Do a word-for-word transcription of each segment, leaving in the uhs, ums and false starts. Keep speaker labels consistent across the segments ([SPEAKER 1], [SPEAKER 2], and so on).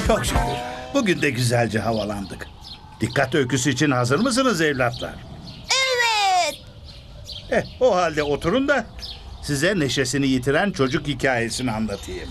[SPEAKER 1] Çok şükür. Bugün de güzelce havalandık. Dikkat öyküsü için hazır mısınız evlatlar?
[SPEAKER 2] Evet.
[SPEAKER 1] Eh, o halde oturun da size neşesini yitiren çocuk hikayesini anlatayım.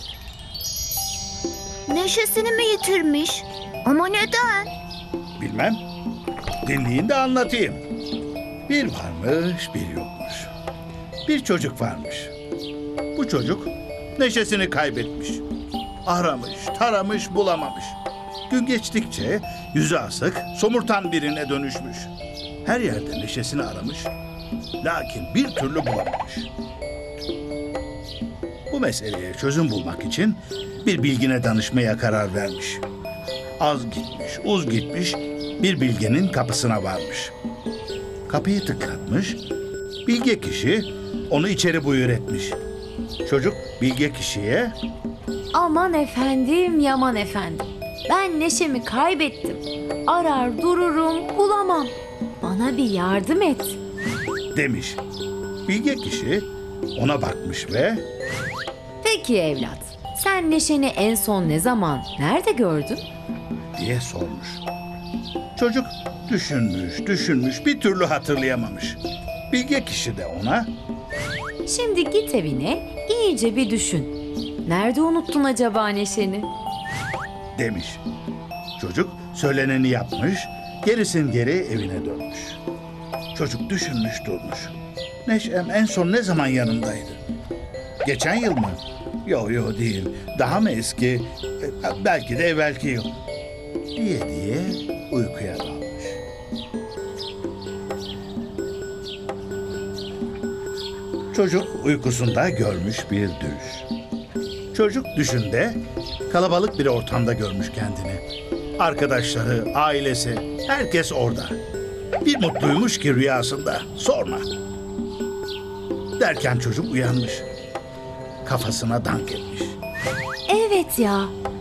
[SPEAKER 2] Neşesini mi yitirmiş? Ama neden?
[SPEAKER 1] Bilmem. Dinleyin de anlatayım. Bir varmış, bir yokmuş. Bir çocuk varmış. Bu çocuk neşesini kaybetmiş. Aramış, taramış, bulamamış. Gün geçtikçe yüzü asık, somurtan birine dönüşmüş. Her yerde neşesini aramış. Lakin bir türlü bulamamış. Bu meseleye çözüm bulmak için bir bilgine danışmaya karar vermiş. Az gitmiş, uz gitmiş, bir bilgenin kapısına varmış. Kapıyı tıklatmış, bilge kişi onu içeri buyur etmiş. Çocuk bilge kişiye,
[SPEAKER 3] Aman efendim, yaman efendim. Ben neşemi kaybettim. Arar dururum, bulamam. Bana bir yardım et.
[SPEAKER 1] demiş. Bilge kişi ona bakmış ve
[SPEAKER 3] Peki evlat, sen neşeni en son ne zaman, nerede gördün?
[SPEAKER 1] diye sormuş. Çocuk düşünmüş, düşünmüş, bir türlü hatırlayamamış. Bilge kişi de ona,
[SPEAKER 3] Şimdi git evine, iyice bir düşün. Nerede unuttun acaba neşeni?
[SPEAKER 1] demiş. Çocuk söyleneni yapmış, gerisin geri evine dönmüş. Çocuk düşünmüş durmuş. Neşem en son ne zaman yanımdaydı? Geçen yıl mı? Yo yo değil. Daha mı eski? E, belki de evvelki yıl. Diye diye uykuya dalmış. Çocuk uykusunda görmüş bir düş. Çocuk düşünde kalabalık bir ortamda görmüş kendini. Arkadaşları, ailesi, herkes orada. Bir mutluymuş ki rüyasında, sorma. Derken çocuk uyanmış. Kafasına dank etmiş.
[SPEAKER 3] Evet ya,